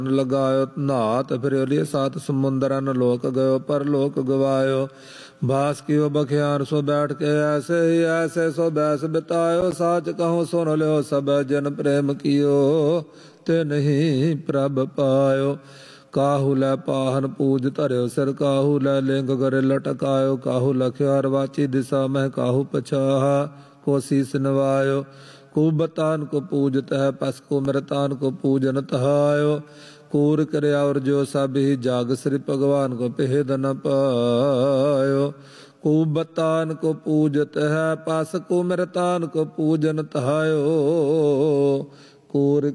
लगायो नाथ फिर लिये सात समुंदरन लोक गयो पर लोक गवायो। भास कियो बखियान सो बैठ के ऐसे ही ऐसे सो बैस बितायो। साच कहूँ सुन लो सब जन प्रेम कियो ते नहीं प्रभ पायो। काहू लै पाहन पूज धर्यो सिर काहू लै लिंग गर लटकायो। काहू लख्यार वाची दिशा मह काहू पछाहा को शीस नवायो। कुबतान को पूजत है पस को मृतान को पूजन तहायो। कूर करया और जो सब ही जाग श्री भगवान को भेद न पायो। कुबतान को पूजत है पस को मृतान को पूजन तहायो। कूर